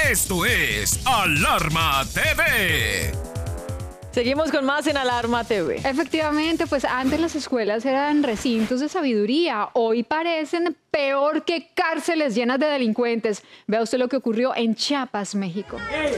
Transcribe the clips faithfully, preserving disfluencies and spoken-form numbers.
Esto es Alarma T V. Seguimos con más en Alarma T V. Efectivamente, pues antes las escuelas eran recintos de sabiduría. Hoy parecen peor que cárceles llenas de delincuentes. Vea usted lo que ocurrió en Chiapas, México. ¡Ey!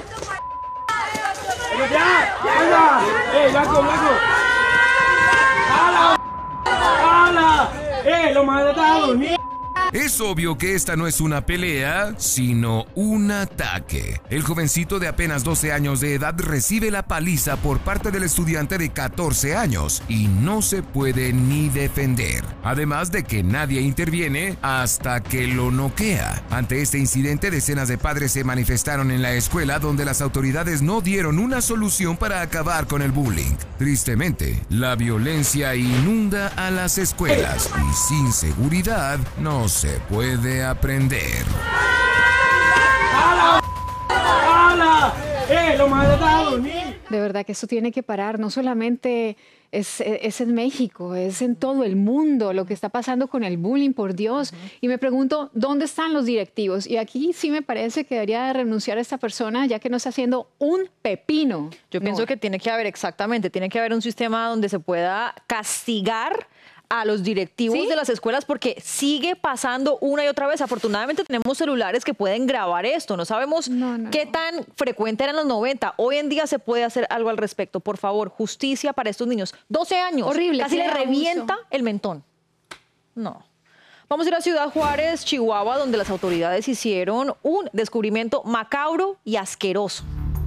¡Ya! ¡Ya! ¡Ey, blanco, blanco! ¡Hala! ¡Hala! ¡Ey, lo maltrataron! Es obvio que esta no es una pelea, sino un ataque. El jovencito de apenas doce años de edad recibe la paliza por parte del estudiante de catorce años y no se puede ni defender. Además de que nadie interviene hasta que lo noquea. Ante este incidente, decenas de padres se manifestaron en la escuela donde las autoridades no dieron una solución para acabar con el bullying. Tristemente, la violencia inunda a las escuelas y sin seguridad no se puede aprender. ¡Hala! ¡Hala! ¡Eh, lo maltrataron! De verdad que esto tiene que parar. No solamente es, es en México, es en todo el mundo lo que está pasando con el bullying, por Dios. Uh-huh. Y me pregunto, ¿dónde están los directivos? Y aquí sí me parece que debería de renunciar a esta persona, ya que no está haciendo un pepino. Yo no. pienso que tiene que haber, exactamente, tiene que haber un sistema donde se pueda castigar a los directivos ¿Sí? de las escuelas, porque sigue pasando una y otra vez. Afortunadamente tenemos celulares que pueden grabar esto. No sabemos no, no, qué tan frecuente era en los noventa. Hoy en día se puede hacer algo al respecto. Por favor, justicia para estos niños. doce años. Horrible. Casi le revienta el mentón. No. Vamos a ir a Ciudad Juárez, Chihuahua, donde las autoridades hicieron un descubrimiento macabro y asqueroso.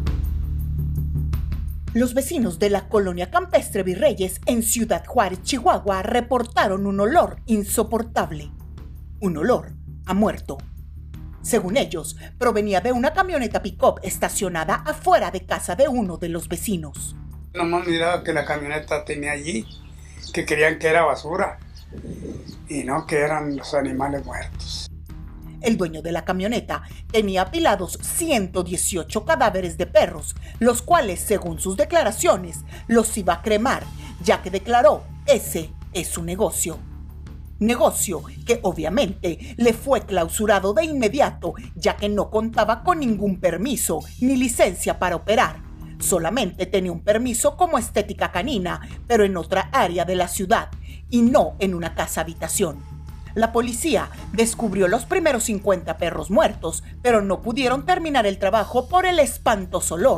Los vecinos de la colonia campestre Virreyes en Ciudad Juárez, Chihuahua, reportaron un olor insoportable. Un olor a muerto. Según ellos, provenía de una camioneta pick-up estacionada afuera de casa de uno de los vecinos. Nomás miraba que la camioneta tenía allí, que creían que era basura, y no que eran los animales muertos. El dueño de la camioneta tenía apilados ciento dieciocho cadáveres de perros, los cuales, según sus declaraciones, los iba a cremar, ya que declaró, ese es su negocio. Negocio que obviamente le fue clausurado de inmediato, ya que no contaba con ningún permiso ni licencia para operar. Solamente tenía un permiso como estética canina, pero en otra área de la ciudad, y no en una casa habitación. La policía descubrió los primeros cincuenta perros muertos, pero no pudieron terminar el trabajo por el espantoso olor.